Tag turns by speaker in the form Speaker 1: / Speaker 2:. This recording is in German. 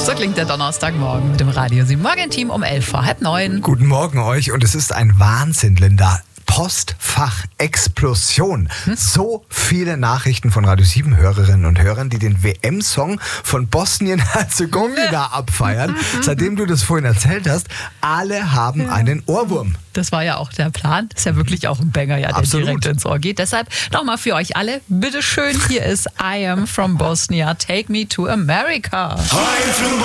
Speaker 1: So klingt der Donnerstagmorgen mit dem Radio 7 Morgenteam um 8:45.
Speaker 2: Guten Morgen euch und es ist ein Wahnsinn, Linda. Postfach-Explosion. So viele Nachrichten von Radio 7 Hörerinnen und Hörern, die den WM-Song von Bosnien-Herzegowina abfeiern. Seitdem du das vorhin erzählt hast, alle haben einen Ohrwurm.
Speaker 1: Das war ja auch der Plan. Das ist ja wirklich auch ein Banger, der
Speaker 2: Absolut.
Speaker 1: direkt ins Ohr geht. Deshalb nochmal für euch alle, bitteschön, hier ist I Am from Bosnia, Take Me to America.